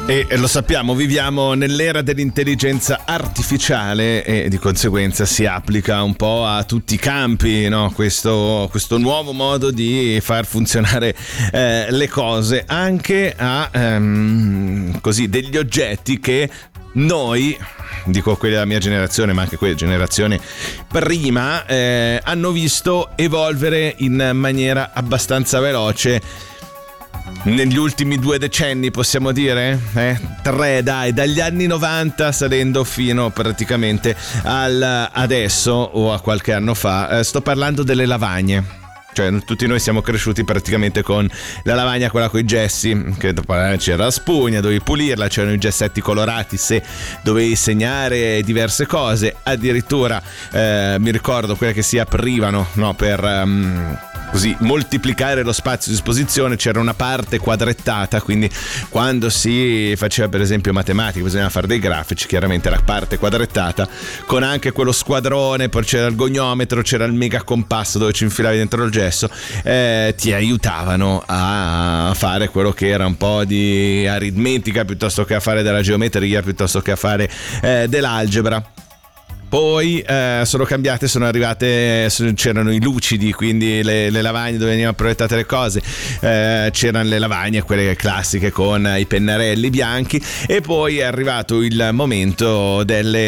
E lo sappiamo, viviamo nell'era dell'intelligenza artificiale e di conseguenza si applica un po' a tutti i campi, no? Questo nuovo modo di far funzionare le cose, anche a così degli oggetti che noi, dico quelli della mia generazione ma anche quelle generazione prima, hanno visto evolvere in maniera abbastanza veloce negli ultimi 2 decenni, possiamo dire? 3, dai, dagli anni 90 salendo fino praticamente adesso o a qualche anno fa. Sto parlando delle lavagne. Cioè, tutti noi siamo cresciuti praticamente con la lavagna, quella con i gessi, che dopo c'era la spugna, dovevi pulirla, c'erano i gessetti colorati se dovevi segnare diverse cose, addirittura mi ricordo quelle che si aprivano, no, per così moltiplicare lo spazio di esposizione. C'era una parte quadrettata, quindi quando si faceva per esempio matematica bisognava fare dei grafici, chiaramente la parte quadrettata con anche quello squadrone, poi c'era il goniometro, c'era il mega compasso dove ci infilavi dentro il gesso, ti aiutavano a fare quello che era un po' di aritmetica piuttosto che a fare della geometria, piuttosto che a fare dell'algebra. Poi sono cambiate, sono arrivate, c'erano i lucidi, quindi le lavagne dove venivano proiettate le cose, c'erano le lavagne, quelle classiche con i pennarelli bianchi, e poi è arrivato il momento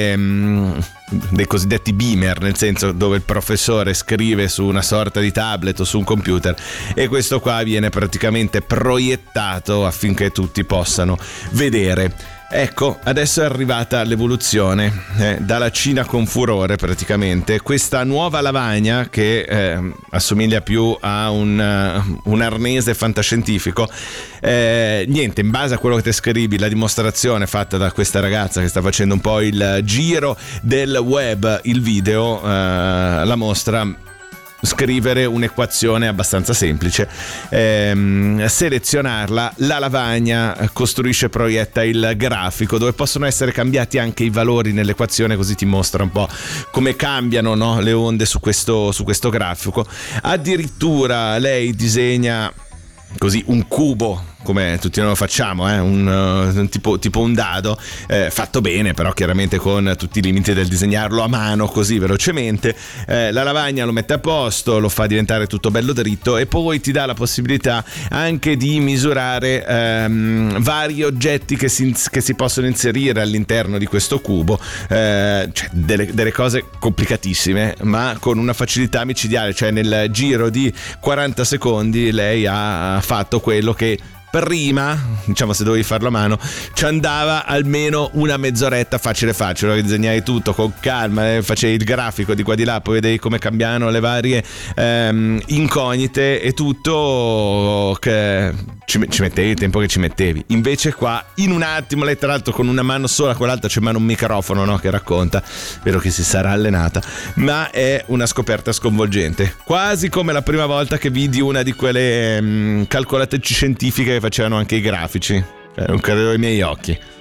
dei cosiddetti beamer, nel senso dove il professore scrive su una sorta di tablet o su un computer e questo qua viene praticamente proiettato affinché tutti possano vedere. Ecco, adesso è arrivata l'evoluzione, dalla Cina con furore praticamente, questa nuova lavagna che assomiglia più a un arnese fantascientifico. Niente, in base a quello che te scrivi, la dimostrazione fatta da questa ragazza che sta facendo un po' il giro del web, il video la mostra scrivere un'equazione abbastanza semplice, selezionarla, la lavagna costruisce e proietta il grafico dove possono essere cambiati anche i valori nell'equazione, così ti mostra un po' come cambiano, no, le onde su questo grafico. Addirittura lei disegna così un cubo, come tutti noi lo facciamo, un tipo un dado, fatto bene, però chiaramente con tutti i limiti del disegnarlo a mano così velocemente. La lavagna lo mette a posto, lo fa diventare tutto bello dritto e poi ti dà la possibilità anche di misurare vari oggetti che si possono inserire all'interno di questo cubo, cioè delle cose complicatissime ma con una facilità micidiale. Cioè nel giro di 40 secondi lei ha fatto quello che prima, diciamo, se dovevi farlo a mano ci andava almeno una mezz'oretta facile, disegnavi tutto con calma, facevi il grafico di qua di là, poi vedevi come cambiano le varie incognite e tutto, che ci mettevi il tempo che ci mettevi. Invece qua in un attimo, lei tra l'altro con una mano sola, con l'altra c'è in mano un microfono, no, che racconta, vero che si sarà allenata, ma è una scoperta sconvolgente, quasi come la prima volta che vidi una di quelle calcolatrici scientifiche che facevano anche i grafici, non credevo ai miei occhi.